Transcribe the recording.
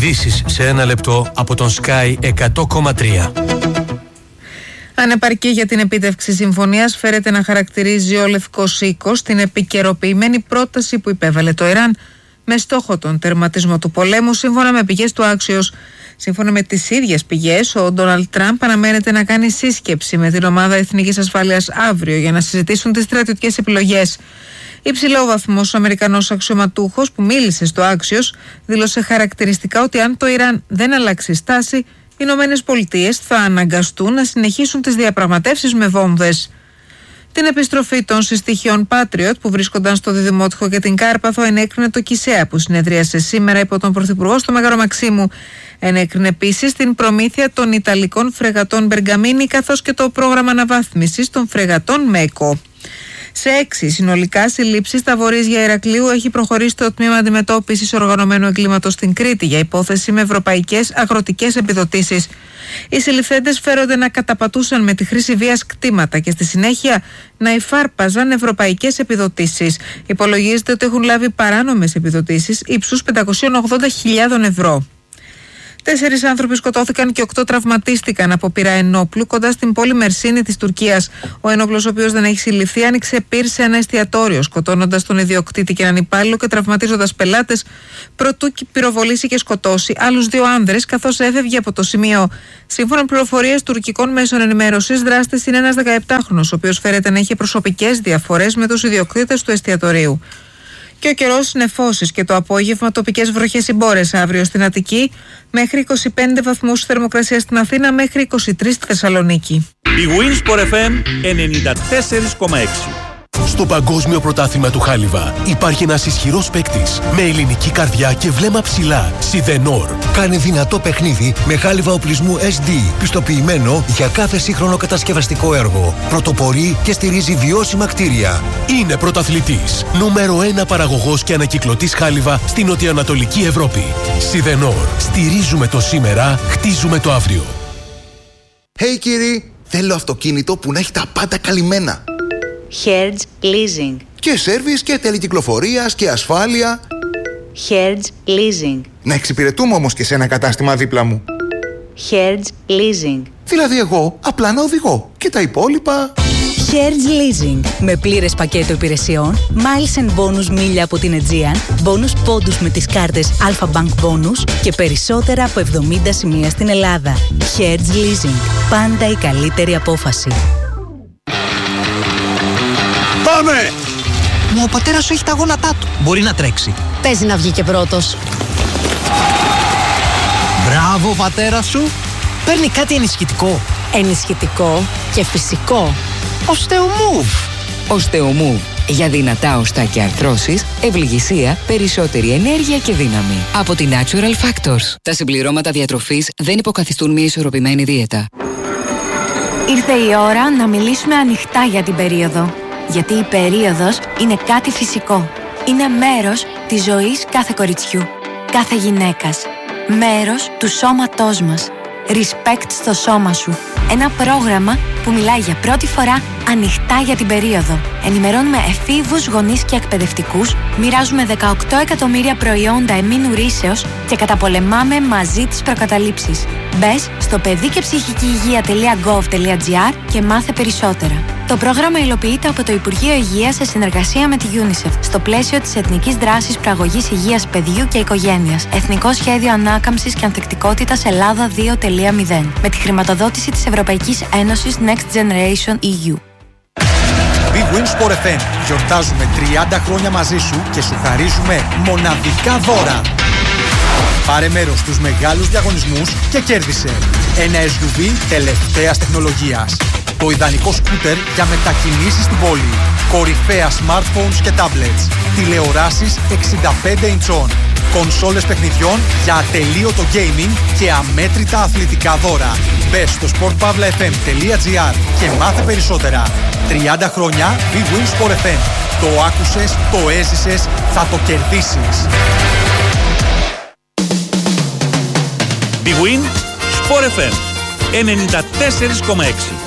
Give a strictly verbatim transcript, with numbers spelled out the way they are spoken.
Ειδήσεις σε ένα λεπτό από τον Sky εκατό κόμμα τρία. Ανεπαρκή για την επίτευξη συμφωνίας φέρεται να χαρακτηρίζει ο Λευκός Οίκος την επικαιροποιημένη πρόταση που υπέβαλε το Ιράν με στόχο τον τερματισμό του πολέμου, σύμφωνα με πηγές του Axios. Σύμφωνα με τις ίδιες πηγές, ο Ντόναλντ Τραμπ αναμένεται να κάνει σύσκεψη με την Ομάδα Εθνικής Ασφάλειας αύριο για να συζητήσουν τις στρατιωτικές επιλογές. Υψηλόβαθμος Αμερικανός αξιωματούχος που μίλησε στο Axios δήλωσε χαρακτηριστικά ότι αν το Ιράν δεν αλλάξει στάση, οι Ηνωμένες Πολιτείες θα αναγκαστούν να συνεχίσουν τις διαπραγματεύσεις με βόμβες. Την επιστροφή των συστοιχειών Patriot που βρίσκονταν στο Διδημότυχο και την Κάρπαθο ενέκρινε το ΚΙΣΕΑ που συνεδρίασε σήμερα υπό τον Πρωθυπουργό στο Μέγαρο Μαξίμου. Ενέκρινε επίσης την προμήθεια των Ιταλικών φρεγατών Μπεργαμίνη καθώς και το πρόγραμμα αναβάθμισης των φρεγατών ΜΕΚΟ. Σε έξι συνολικά συλλήψεις στα βορείζια Ηρακλείου έχει προχωρήσει το τμήμα αντιμετώπισης οργανωμένου εγκλήματος στην Κρήτη για υπόθεση με ευρωπαϊκές αγροτικές επιδοτήσεις. Οι συλληφθέντες φέρονται να καταπατούσαν με τη χρήση βίας κτήματα και στη συνέχεια να υφάρπαζαν ευρωπαϊκές επιδοτήσεις. Υπολογίζεται ότι έχουν λάβει παράνομες επιδοτήσεις ύψους πεντακόσιες ογδόντα χιλιάδες ευρώ. Τέσσερις άνθρωποι σκοτώθηκαν και οκτώ τραυματίστηκαν από πυρά ενόπλου κοντά στην πόλη Μερσίνη της Τουρκίας. Ο ένοπλος, ο οποίος δεν έχει συλληφθεί, άνοιξε πυρ σε ένα εστιατόριο, σκοτώνοντας τον ιδιοκτήτη και έναν υπάλληλο και τραυματίζοντας πελάτες, προτού πυροβολήσει και σκοτώσει άλλους δύο άνδρες, καθώς έφευγε από το σημείο. Σύμφωνα με πληροφορίες τουρκικών μέσων ενημέρωσης, δράστης είναι ένας δεκαεπτάχρονος, ο οποίος φέρεται να είχε προσωπικές διαφορές με τους ιδιοκτήτες του εστιατορίου. Και ο καιρός νεφώσεις και το απόγευμα τοπικές βροχές συμπόρες αύριο στην Αττική, μέχρι είκοσι πέντε βαθμούς θερμοκρασία στην Αθήνα, μέχρι είκοσι τρεις στη Θεσσαλονίκη. Η Winsport εφ εμ ενενήντα τέσσερα κόμμα έξι. Στο Παγκόσμιο Πρωτάθλημα του Χάλιβα υπάρχει ένας ισχυρός παίκτης με ελληνική καρδιά και βλέμμα ψηλά. Σιδενόρ. Κάνει δυνατό παιχνίδι με χάλιβα οπλισμού ες ντι, πιστοποιημένο για κάθε σύγχρονο κατασκευαστικό έργο. Πρωτοπορεί και στηρίζει βιώσιμα κτίρια. Είναι πρωταθλητής. Νούμερο ένα παραγωγός και ανακυκλωτής χάλιβα στην νοτιοανατολική Ευρώπη. Σιδενόρ. Στηρίζουμε το σήμερα, χτίζουμε το αύριο. Hey κύριοι, θέλω αυτοκίνητο που να έχει τα πάντα καλυμμένα. Hertz Leasing. Και σέρβις και τελεκυκλοφορίας και ασφάλεια. Hertz Leasing. Να εξυπηρετούμε όμως και σε ένα κατάστημα δίπλα μου. Hertz Leasing. Δηλαδή εγώ απλά να οδηγώ και τα υπόλοιπα... Hertz Leasing. Με πλήρες πακέτο υπηρεσιών, miles and bonus μίλια από την Aegean, bonus πόντους με τις κάρτες Alpha Bank Bonus και περισσότερα από εβδομήντα σημεία στην Ελλάδα. Hertz Leasing. Πάντα η καλύτερη απόφαση. Πάμε! Μα ο πατέρας σου έχει τα γόνατά του. Μπορεί να τρέξει. Παίζει να βγει και πρώτος. Μπράβο, πατέρα σου. Παίρνει κάτι ενισχυτικό. Ενισχυτικό και φυσικό. Οστεομούβ. Οστεομούβ. Για δυνατά οστά και αρθρώσεις, ευληγησία, περισσότερη ενέργεια και δύναμη. Από τη Natural Factors. Τα συμπληρώματα διατροφής δεν υποκαθιστούν μια ισορροπημένη δίαιτα. Ήρθε η ώρα να μιλήσουμε ανοιχτά για την περίοδο. Γιατί η περίοδος είναι κάτι φυσικό. Είναι μέρος της ζωής κάθε κοριτσιού, κάθε γυναίκας. Μέρος του σώματός μας. Respect στο σώμα σου. Ένα πρόγραμμα που μιλάει για πρώτη φορά ανοιχτά για την περίοδο. Ενημερώνουμε εφήβους, γονείς και εκπαιδευτικούς, μοιράζουμε δεκαοκτώ εκατομμύρια προϊόντα εμμήνου ρύσεως και καταπολεμάμε μαζί τις προκαταλήψεις. Μπες στο παιδί και ψυχική υγεία τελεία γκοβ τελεία τζι άρ και μάθε περισσότερα. Το πρόγραμμα υλοποιείται από το Υπουργείο Υγείας σε συνεργασία με τη UNICEF στο πλαίσιο της Εθνικής Δράσης Προαγωγής Υγείας Παιδιού και Οικογένειας. Εθνικό Σχέδιο Ανάκαμψης και Ανθεκτικότητας Ελλάδα δύο τελεία μηδέν. Με τη χρηματοδότηση της Ευρωπαϊκής Ένωσης Next Generation ι γιου. Big Win Sport εφ εμ. Γιορτάζουμε τριάντα χρόνια μαζί σου και σου χαρίζουμε μοναδικά δώρα. Πάρε μέρος στους μεγάλους διαγωνισμούς και κέρδισε ένα ες γιου βι τελευταίας τεχνολογίας. Το ιδανικό σκούτερ για μετακινήσεις στην πόλη. Κορυφαία smartphones και tablets. Τηλεοράσεις εξήντα πέντε ιντσών. Κονσόλες παιχνιδιών για ατελείωτο gaming και αμέτρητα αθλητικά δώρα. Μπες στο σπορτ παύλα εφ εμ τελεία τζι άρ και μάθε περισσότερα. τριάντα χρόνια Big Win Sport εφ εμ. Το άκουσες, το έζησες, θα το κερδίσεις. Big Win Sport εφ εμ ενενήντα τέσσερα κόμμα έξι.